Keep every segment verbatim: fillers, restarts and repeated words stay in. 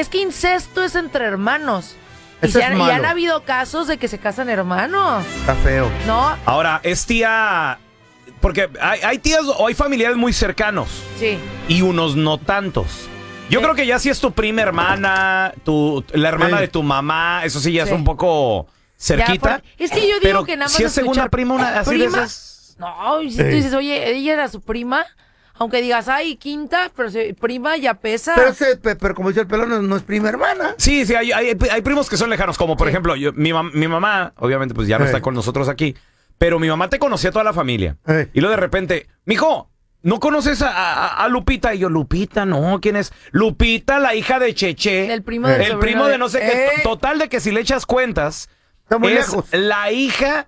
es que incesto es entre hermanos. Y, Eso ya, es y malo. han habido casos de que se casan hermanos. Está feo. ¿No? Ahora, es tía... Porque hay, hay tías o hay familiares muy cercanos. Sí. Y unos no tantos. Yo Sí. creo que ya si es tu prima hermana, tu, la hermana Sí. de tu mamá, eso sí ya Sí. es un poco cerquita. Ya, por- es que yo digo pero que nada más si es segunda escuchar prima, una así prima, de esas... No, y si Sí. tú dices, oye, ella era su prima, aunque digas, ay, quinta, pero si- prima ya pesa. Pero, ese, pe- pero como dice el pelón, no, no es prima hermana. Sí, sí, hay, hay, hay primos que son lejanos, como por Sí. ejemplo, yo, mi, mam- mi mamá, obviamente, pues ya no Sí. está con nosotros aquí, pero mi mamá te conocía a toda la familia. Sí. Y luego de repente, mijo, ¿no conoces a, a- a Lupita? Y yo, Lupita, no, ¿quién es? Lupita, la hija de Cheche. El primo del El sobrino primo de no sé qué. ¿Eh? Total de que si le echas cuentas, Está muy es lejos. la hija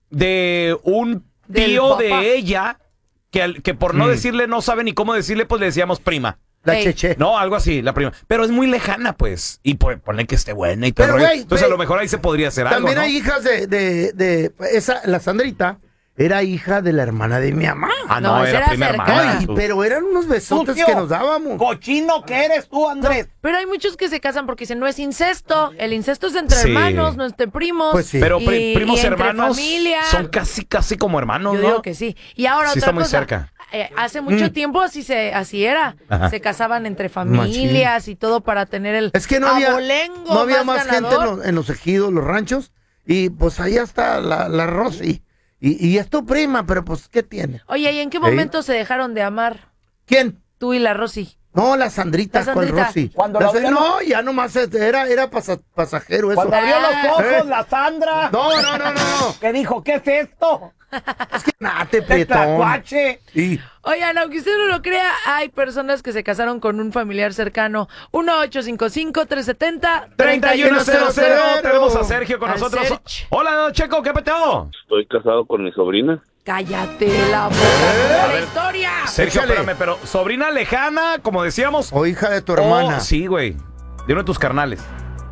de un Del tío papá. de ella, que, al- que por no Mm. decirle no sabe ni cómo decirle, pues le decíamos prima. La Ey. cheche. No, algo así, la prima. Pero es muy lejana, pues. Y pues, pone que esté buena y todo el Pero, rollo. güey, Entonces, güey, a lo mejor ahí se podría hacer algo, También ¿no? hay hijas de, de, de esa, la Sandrita era hija de la hermana de mi mamá. Ah, no, No, esa era era prima cercana. hermana. Ay, tú. pero eran unos besotes Sucio. que nos dábamos. Cochino que eres tú, Andrés. Pero hay muchos que se casan porque dicen, no es incesto. El incesto es entre Sí. hermanos, no entre primos. Pues sí. Pero Y- pri- primos y entre hermanos familia. son casi, casi como hermanos, Yo ¿no? digo que sí. Y ahora Sí otra está muy cosa. cerca. eh, hace mucho Mm. tiempo así se así era. Ajá. Se casaban entre familias y todo para tener el Es que no había, abolengo no había más, gente en ganador. los, en los ejidos, los ranchos. Y pues ahí está la, la Rosy. Y, y es tu prima, pero pues, ¿qué tiene? Oye, ¿y en qué ¿Eh? momento se dejaron de amar ¿Quién? tú y la Rosy? No, la Sandrita, La ¿cuál Sandrita. Rosy? Cuando La lo Sa- vio no, ya nomás era, era pasa- pasajero eso. Cuando abrió los Ah. ojos, ¿Eh? la Sandra. No, no, no, no. Que dijo, ¿qué es esto? Nate, ¿Qué petón. tlacuache? Y Oigan, aunque usted no lo crea, hay personas que se casaron con un familiar cercano. uno ocho cinco cinco, tres siete cero, treinta y uno cero cero. Tenemos a Sergio con Al nosotros. Serge. Hola, Checo, ¿qué peteo? Estoy casado con mi sobrina. Cállate la boca, como la ver. historia. Sergio, Échale. espérame, pero sobrina lejana, como decíamos. o hija de tu hermana. Oh, sí, güey. De uno de tus carnales.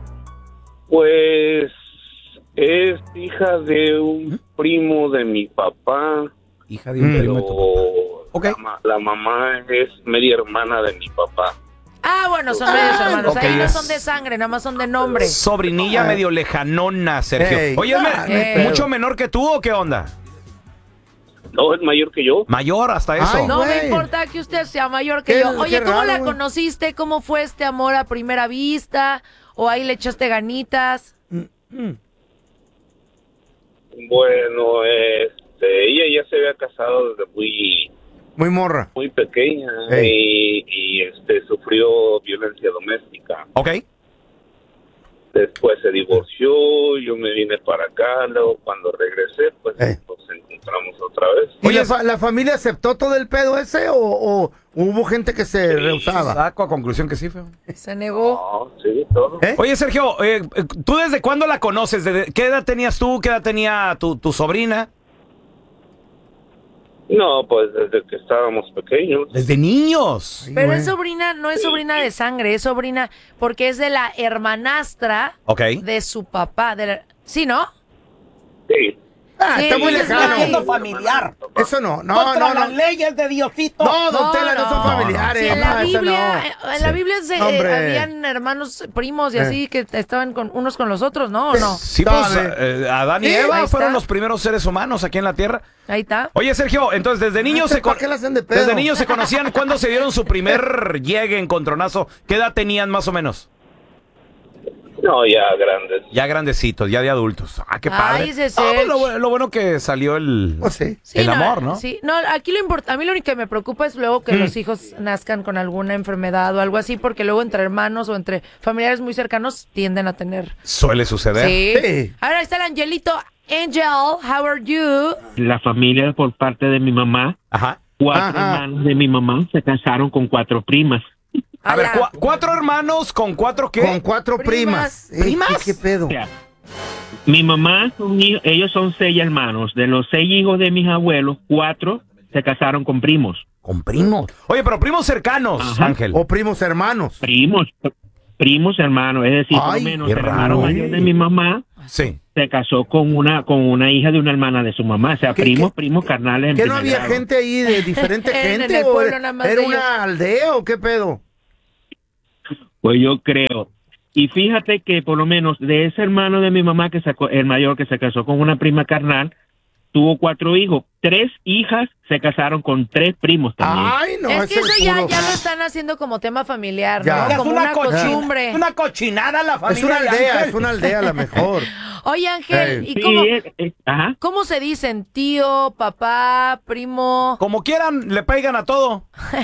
Pues es hija de un primo de mi papá, Hija de un Mm. primo de tu pero Ok. la, ma- la mamá es media hermana de mi papá. Ah, bueno, son medios hermanos. ok, Ahí no es- son de sangre, nada más son de nombre. Sobrinilla Ah. medio lejanona, Sergio. Ey. Oye, ¿es Ah, me- no hay pedo. mucho menor que tú o qué onda? No, es mayor que yo. Mayor hasta eso. Ay, No me güey. importa que usted sea mayor que Qué- yo. Oye, qué ¿cómo raro, la güey. conociste? ¿Cómo fue este amor a primera vista? ¿O ahí le echaste ganitas? Bueno, este, ella ya se había casado desde muy Muy morra. muy pequeña Ey. y, y, este sufrió violencia doméstica. Ok. Después se divorció, yo me vine para acá, luego cuando regresé, pues Ey. nos encontramos otra vez. ¿Y Oye, la, fa- la familia aceptó todo el pedo ese o, o hubo gente que se rehusaba? Saco a conclusión que sí, feo. Se negó. No, sí, todo. ¿Eh? Oye, Sergio, eh, eh, ¿tú desde cuándo la conoces? ¿Desde qué edad tenías tú? ¿Qué edad tenía tu, tu sobrina? No, pues desde que estábamos pequeños. Desde niños. Ay, Pero güey. es sobrina, no es sobrina de sangre, es sobrina porque es de la hermanastra Ok. de su papá. De la- ¿Sí, no? Sí. Ah, Sí, está muy dices, lejano. güey. Siendo familiar. Eso no, no, Contra no, las no. leyes de Diosito. No, don Tela, no, son no. familiares. Sí, en no, la eso Biblia, no. eh, en la Sí. Biblia se, Hombre. eh, habían hermanos primos y Eh. así que estaban con unos con los otros, ¿no? ¿O no? Sí, pues Sabe. eh, Adán y Sí, Eva ahí fueron está. los primeros seres humanos aquí en la Tierra. Ahí está. Oye, Sergio, entonces desde niños se ¿Para con- qué la hacen de pedo? desde niños se conocían. ¿Cuándo se dieron su primer llegue, encontronazo? ¿Qué edad tenían más o menos? No, ya grandes. Ya grandecitos, ya de adultos. Ah, qué Ay, padre. ese Ah, pues, Serge. lo, bu- lo bueno que salió el, Pues sí. Sí, el amor, ¿no? Sí, no, aquí lo importante, a mí lo único que me preocupa es luego que Mm. los hijos nazcan con alguna enfermedad o algo así, porque luego entre hermanos o entre familiares muy cercanos tienden a tener. Suele suceder. Sí. Sí. Ahora está el Angelito. Angel, how are you? La familia por parte de mi mamá, Ajá. cuatro Ajá. hermanos de mi mamá se casaron con cuatro primas. A ver, Ala. cua- cuatro hermanos con cuatro qué? Con cuatro primas. Primas. Eh, ¿Primas? ¿Qué, qué pedo? O sea, mi mamá, son hi- ellos son seis hermanos. De los seis hijos de mis abuelos, cuatro se casaron con primos. Con primos. Oye, pero primos cercanos, Ajá. Ángel. O primos hermanos. Primos, primos hermanos, es decir, por Ay, lo menos qué el hermano raro. mayor de mi mamá Sí. se casó con una con una hija de una hermana de su mamá. O sea, ¿Qué- primos, qué- primos carnales. en ¿Que no primer había grado. gente ahí de diferente En gente? el o pueblo nada más ¿Era de una aldea o qué pedo? Pues yo creo. Y fíjate que por lo menos de ese hermano de mi mamá, que sacó, el mayor que se casó con una prima carnal, tuvo cuatro hijos. Tres hijas se casaron con tres primos también. Ay, no, es que ese eso ya, puro- ya lo están haciendo como tema familiar, Ya. ¿no? Es Como una, costumbre. Es una cochinada la familia. Es una de aldea, Ángel. es una aldea a la mejor. Oye, Ángel, Ey. ¿y Sí, cómo, es- es- ajá. cómo se dicen? Tío, papá, primo. Como quieran, le pegan a todo.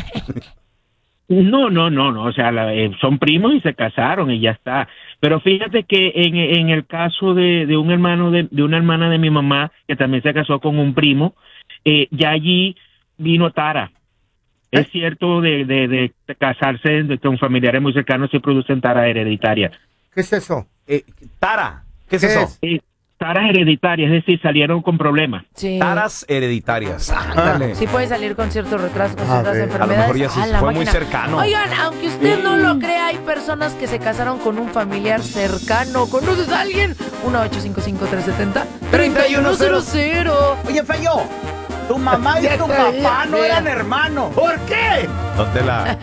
No, no, no, no, o sea, la- eh, son primos y se casaron y ya está. Pero fíjate que en, en el caso de, de un hermano, de, de una hermana de mi mamá, que también se casó con un primo, eh, ya allí vino Tara. Es cierto de, de, de casarse de- con familiares muy cercanos se producen Tara hereditaria. ¿Qué es eso? Eh, Tara, ¿qué es ¿Qué eso? es? Eh, Taras hereditarias, es decir, salieron con problemas. Sí. Taras hereditarias. Ándale. Sí puede salir con ciertos retrasos, con A ciertas ver. A lo enfermedades. mejor ya sí ¡Ah, la fue muy máquina! cercano. Oigan, aunque usted no lo crea, hay personas que se casaron con un familiar cercano. ¿Conoces a alguien? uno ocho cinco cinco, tres siete cero, tres uno cero cero. Oye, Feyo, tu mamá y tu papá no eran hermanos. ¿Por qué? No te la.